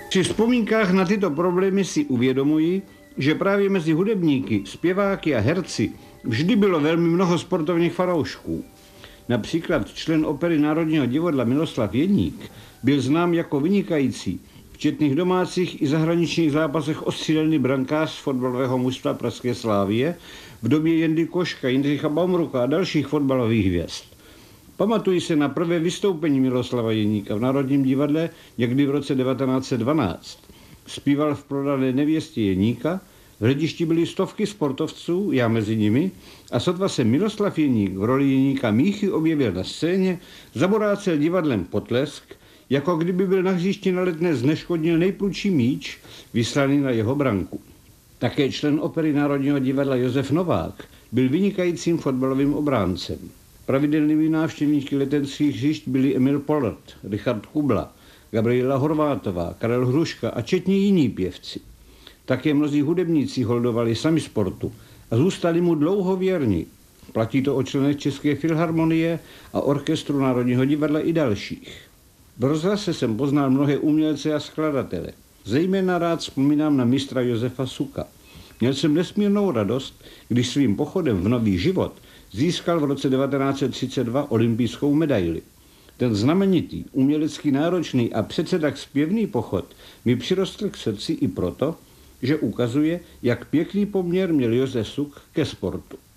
Při vzpomínkách na tyto problémy si uvědomuji, že právě mezi hudebníky, zpěváky a herci vždy bylo velmi mnoho sportovních fanoušků. Například člen opery Národního divadla Miloslav Jeník byl znám jako vynikající v četných domácích i zahraničních zápasech ostřílený brankář fotbalového mužstva Pražské Slavie v době Jendy Koška, Jindřicha Baumruka a dalších fotbalových hvězd. Pamatuji se na prvé vystoupení Miloslava Jeníka v Národním divadle někdy v roce 1912. Zpíval v Prodané nevěstě Jeníka, v hledišti byly stovky sportovců, já mezi nimi, a sotva se Miloslav Jeník v roli Jeníka Míchy objevil na scéně, zaborácel divadlem potlesk, jako kdyby byl na hřišti na Letné zneškodnil nejprudší míč, vyslaný na jeho branku. Také člen opery Národního divadla Josef Novák byl vynikajícím fotbalovým obráncem. Pravidelnými návštěvníky letenských hřišť byli Emil Pollard, Richard Kubla, Gabriela Horvátová, Karel Hruška a četní jiní pěvci. Také mnozí hudebníci holdovali sami sportu a zůstali mu dlouho věrni. Platí to o členech České filharmonie a orchestru Národního divadla i dalších. V rozhlase jsem poznal mnohé umělce a skladatele. Zejména rád vzpomínám na mistra Josefa Suka. Měl jsem nesmírnou radost, když svým pochodem v nový život získal v roce 1932 olympijskou medaili. Ten znamenitý, umělecky náročný a přece tak zpěvný pochod mi přirostl k srdci i proto, že ukazuje, jak pěkný poměr měl Josef Suk ke sportu.